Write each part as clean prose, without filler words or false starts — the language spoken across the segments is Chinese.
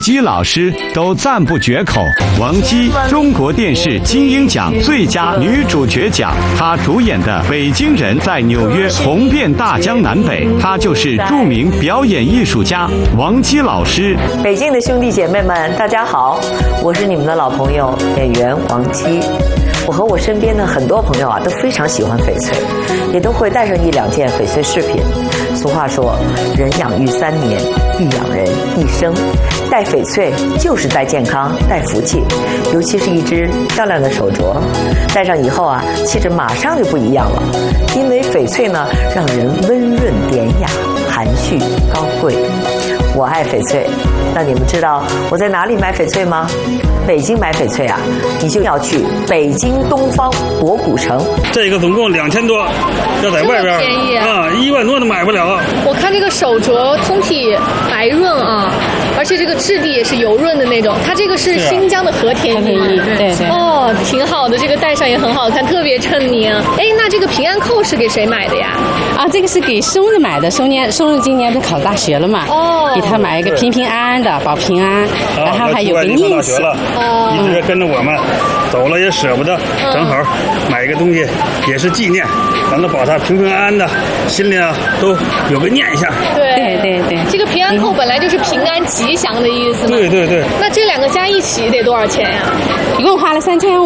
姬老师都赞不绝口。王姬，中国电视金鹰奖最佳女主角奖，她主演的《北京人》在纽约红遍大江南北，她就是著名表演艺术家王姬老师。 北京的兄弟姐妹们，大家好，我是你们的老朋友演员王姬。我和我身边的很多朋友都非常喜欢翡翠，也都会带上1、2件翡翠饰品。俗话说，人养育3年，育养人一生。戴翡翠就是带健康、带福气，尤其是一只漂亮的手镯，戴上以后气质马上就不一样了。因为翡翠呢，让人温润典雅、含蓄高贵。我爱翡翠，那你们知道我在哪里买翡翠吗？北京买翡翠你就要去北京东方博古城。 这个总共2000多，要在外边便宜 1万多都买不了。 我看这个手镯通体白润而且这个质地也是油润的那种。它这个是新疆的和田玉， 对。 哦，挺好的，这个戴上也很好看，特别衬您。哎，那这个平安扣是给谁买的呀？ 这个是给孙子买的，孙子今年都考大学了嘛，给他买一个平平安安的，保平安，然后还有个念想。 一直跟着我们走了也舍不得，正好买一个东西也是纪念，完了保他平平安安的，心里都有个念想。 对，这个平安扣本来就是平安吉祥的意思嘛。 对。那这2个加一起得多少钱呀？ 一共花了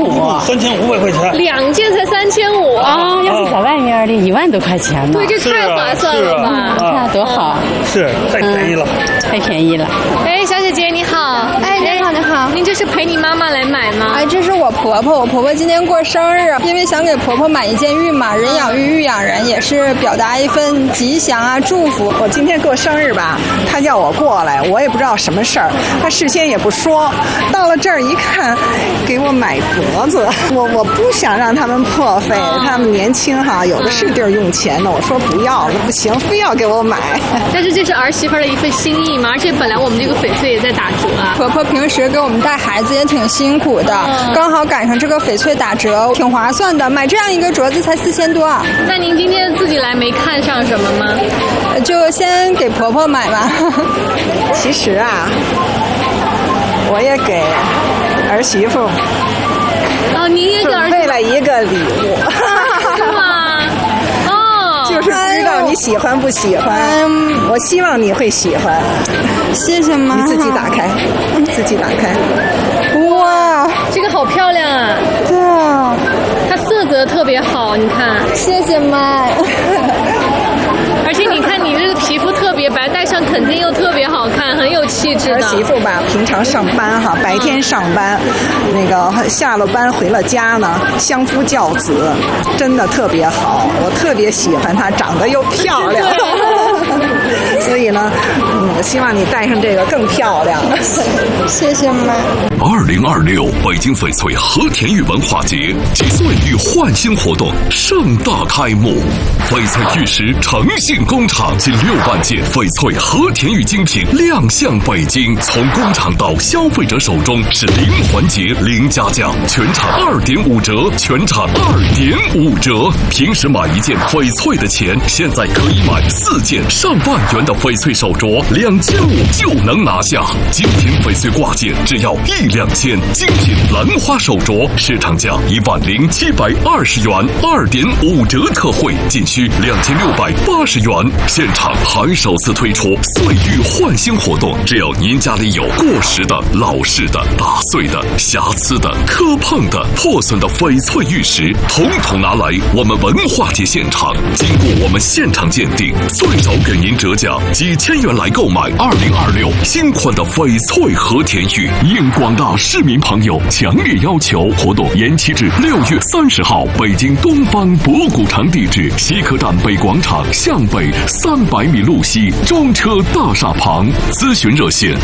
3500块钱。 2件才3500 要是在外面的1万多块钱呢。 对，这太划算了吧？ 你看多好。 是，太便宜了。 太便宜了。 哎，小姐姐你好。 哎，你好。 您这是陪你妈妈来买吗？ 这是我婆婆，我婆婆今天过生日，因为想给婆婆买一件玉嘛，人养育，玉养人，也是表达一份吉祥祝福。 我今天过生日吧，她叫我过来，我也不知道什么事儿，她事先也不说，到了这儿一看，给我买镯子，我不想让他们破费，他们年轻有的是地儿用钱的，我说不要了，不行，非要给我买。 但是这是儿媳妇的一份心意嘛，而且本来我们这个翡翠也在打折婆婆平时给我们带孩子也挺辛苦的，刚好赶上这个翡翠打折，挺划算的，买这样一个镯子才4000多。 那您今天自己来没看上什么吗？ 就先给婆婆买吧。 其实我也给儿媳妇您也给儿媳妇准备了一个礼物。 是吗？ 就是不知道你喜欢不喜欢，我希望你会喜欢。 谢谢妈。 你自己打开， 哇， 这个好漂亮啊！ 对它色泽特别好，你看。 谢谢妈。 而且你看你这个皮肤特别白，戴上肯定又特别好看，很有气质的。 儿媳妇平常上班白天上班，那个下了班回了家呢，相夫教子，真的特别好，我特别喜欢她，长得又漂亮。所以呢，我希望你戴上这个更漂亮。 谢谢妈。 2026北京翡翠和田玉文化节及岁玉焕新活动盛大开幕，翡翠玉石诚信工厂近6万件翡翠和田玉精品亮相北京，从工厂到消费者手中是0环节0加价，全场2.5折，全场2.5折。平时买1件翡翠的钱，现在可以买4件上万元的翡翠手镯，2500就能拿下。精品翡翠挂件只要1-2千，精品兰花手镯市场价10720元，2.5折特惠，仅需2680元。现场还首次推出岁玉焕新活动，只要您家里有过时的、老式的、打碎的、瑕疵的、磕碰的、破损的翡翠玉石，统统拿来我们文化节现场，经过我们现场鉴定，最少给您折价几千元来购买2026新款的翡翠和田玉。应广大市民朋友强烈要求，活动延期至6月30号，北京东方博古城，地址西客站北广场向北300米路西中车大厦旁，咨询热线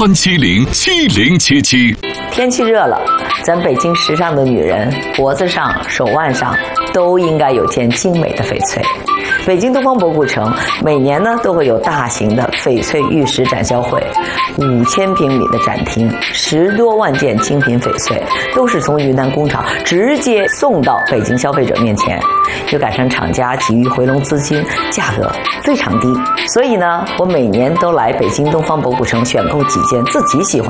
83707077。 天气热了，咱北京时尚的女人脖子上、手腕上都应该有件精美的翡翠。北京东方博古城每年呢都会有大型的翡翠玉石展销会，5000平米的展厅，10多万件精品翡翠都是从云南工厂直接送到北京消费者面前，又赶上厂家急于回笼资金，价格非常低，所以呢我每年都来北京东方博古城选购几件自己喜欢